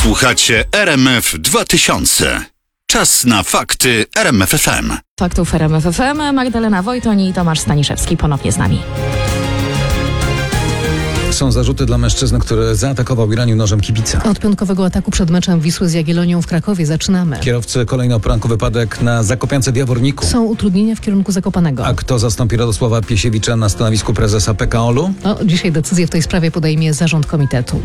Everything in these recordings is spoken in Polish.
Słuchacie RMF 2000. Czas na fakty RMF FM. Faktów RMF FM, Magdalena Wojtoń i Tomasz Staniszewski ponownie z nami. Są zarzuty dla mężczyzny, który zaatakował i ranił nożem kibica. Od piątkowego ataku przed meczem Wisły z Jagiellonią w Krakowie zaczynamy. Kierowcy kolejny o poranku wypadek na Zakopiance w Jaworniku. Są utrudnienia w kierunku Zakopanego. A kto zastąpi Radosława Piesiewicza na stanowisku prezesa PKOL-u? Dzisiaj decyzję w tej sprawie podejmie zarząd komitetu.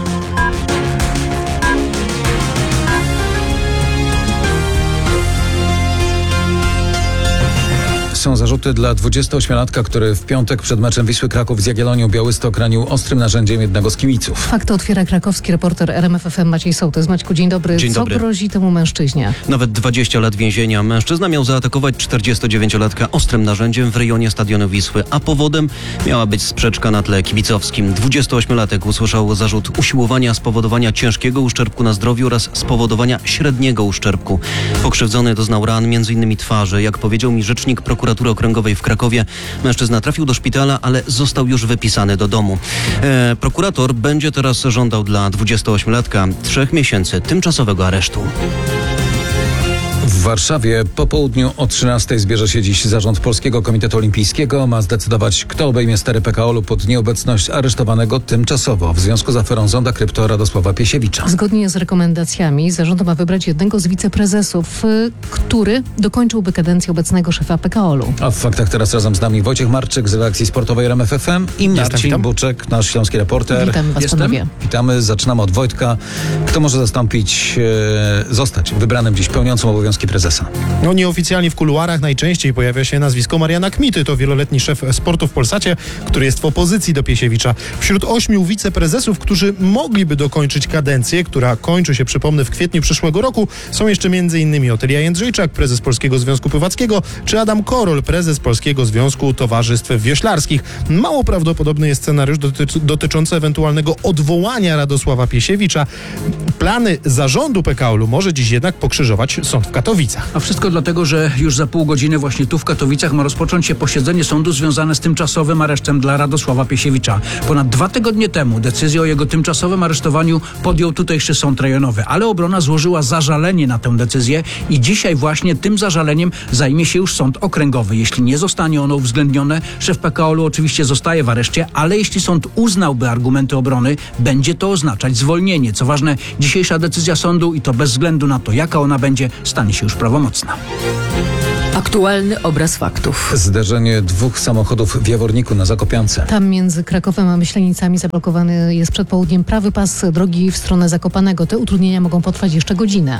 Są zarzuty dla 28-latka, który w piątek przed meczem Wisły Kraków z Jagiellonią Białystok ranił ostrym narzędziem jednego z kibiców. Fakty otwiera krakowski reporter RMF FM Maciej Sołtys. Maćku, dzień dobry. Dzień dobry. Co grozi temu mężczyźnie? Nawet 20 lat więzienia. Mężczyzna miał zaatakować 49-latka ostrym narzędziem w rejonie stadionu Wisły, a powodem miała być sprzeczka na tle kibicowskim. 28-latek usłyszał zarzut usiłowania spowodowania ciężkiego uszczerbku na zdrowiu oraz spowodowania średniego uszczerbku. Pokrzywdzony doznał ran m.in. twarzy. Jak powiedział mi rzecznik prokuratury okręgowej w Krakowie, mężczyzna trafił do szpitala, ale został już wypisany do domu. Prokurator będzie teraz żądał dla 28-latka 3 miesięcy tymczasowego aresztu. W Warszawie po południu o 13:00 zbierze się dziś zarząd Polskiego Komitetu Olimpijskiego. Ma zdecydować, kto obejmie stery PKOL-u pod nieobecność aresztowanego tymczasowo w związku z aferą Zonda Krypto Radosława Piesiewicza. Zgodnie z rekomendacjami zarząd ma wybrać jednego z wiceprezesów, który dokończyłby kadencję obecnego szefa PKOL-u. A w faktach teraz razem z nami Wojciech Marczyk z redakcji sportowej RMF FM i Marcin Buczek, nasz śląski reporter. Witamy was, panowie. Witamy, zaczynamy od Wojtka. Kto może zostać wybranym dziś pełniącym obowiązki prezesa? Nieoficjalnie w kuluarach najczęściej pojawia się nazwisko Mariana Kmity. To wieloletni szef sportu w Polsacie, który jest w opozycji do Piesiewicza. Wśród 8 wiceprezesów, którzy mogliby dokończyć kadencję, która kończy się, przypomnę, w kwietniu przyszłego roku, są jeszcze m.in. Otylia Jędrzejczak, prezes Polskiego Związku Pływackiego, czy Adam Korol, prezes Polskiego Związku Towarzystw Wioślarskich. Mało prawdopodobny jest scenariusz dotyczący ewentualnego odwołania Radosława Piesiewicza. Plany zarządu PKOL-u może dziś jednak pokrzyżować sąd w Katowicach. A wszystko dlatego, że już za pół godziny właśnie tu w Katowicach ma rozpocząć się posiedzenie sądu związane z tymczasowym aresztem dla Radosława Piesiewicza. Ponad 2 tygodnie temu decyzję o jego tymczasowym aresztowaniu podjął tutejszy sąd rejonowy, ale obrona złożyła zażalenie na tę decyzję i dzisiaj właśnie tym zażaleniem zajmie się już sąd okręgowy. Jeśli nie zostanie ono uwzględnione, szef PKOL-u oczywiście zostaje w areszcie, ale jeśli sąd uznałby argumenty obrony, będzie to oznaczać zwolnienie. Co ważne, dzisiejsza decyzja sądu, i to bez względu na to, jaka ona będzie, stanie się już prawomocna. Aktualny obraz faktów. Zderzenie 2 samochodów w Jaworniku na Zakopiance. Tam między Krakowem a Myślenicami zablokowany jest przed południem prawy pas drogi w stronę Zakopanego. Te utrudnienia mogą potrwać jeszcze godzinę.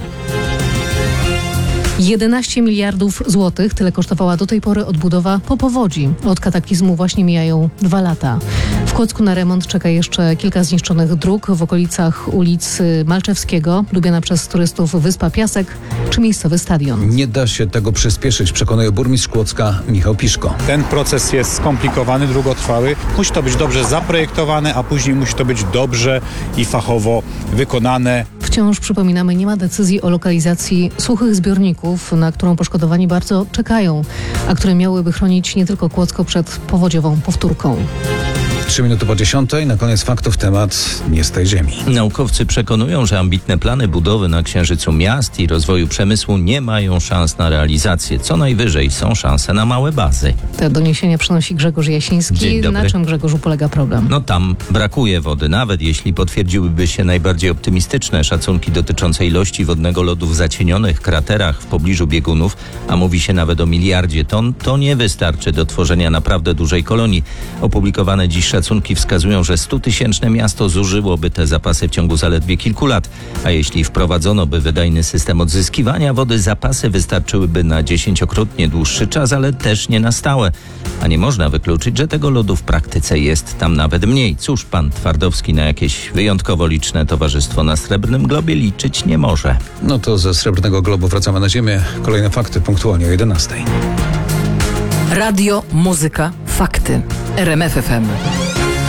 11 miliardów złotych, tyle kosztowała do tej pory odbudowa po powodzi. Od kataklizmu właśnie mijają 2 lata. W Kłodzku na remont czeka jeszcze kilka zniszczonych dróg w okolicach ulic Malczewskiego, lubiana przez turystów Wyspa Piasek czy miejscowy stadion. Nie da się tego przyspieszyć, przekonuje burmistrz Kłodzka Michał Piszko. Ten proces jest skomplikowany, długotrwały. Musi to być dobrze zaprojektowane, a później musi to być dobrze i fachowo wykonane. Wciąż, przypominamy, nie ma decyzji o lokalizacji suchych zbiorników, na którą poszkodowani bardzo czekają, a które miałyby chronić nie tylko Kłodzko przed powodziową powtórką. 3 minuty po 10:00, na koniec faktów temat nie z tej ziemi. Naukowcy przekonują, że ambitne plany budowy na Księżycu miast i rozwoju przemysłu nie mają szans na realizację. Co najwyżej są szanse na małe bazy. Te doniesienia przynosi Grzegorz Jasiński. Dzień dobry. Na czym, Grzegorzu, polega problem? Tam brakuje wody, nawet jeśli potwierdziłyby się najbardziej optymistyczne szacunki dotyczące ilości wodnego lodu w zacienionych kraterach w pobliżu biegunów, a mówi się nawet o 1 miliardzie ton, to nie wystarczy do tworzenia naprawdę dużej kolonii. Opublikowane dziś szacunki wskazują, że 100-tysięczne miasto zużyłoby te zapasy w ciągu zaledwie kilku lat, a jeśli wprowadzono by wydajny system odzyskiwania wody, zapasy wystarczyłyby na 10-krotnie dłuższy czas, ale też nie na stałe. A nie można wykluczyć, że tego lodu w praktyce jest tam nawet mniej. Cóż, pan Twardowski na jakieś wyjątkowo liczne towarzystwo na Srebrnym Globie liczyć nie może. To ze Srebrnego Globu wracamy na ziemię. Kolejne fakty punktualnie o 11:00. Radio, muzyka, fakty. RMF FM.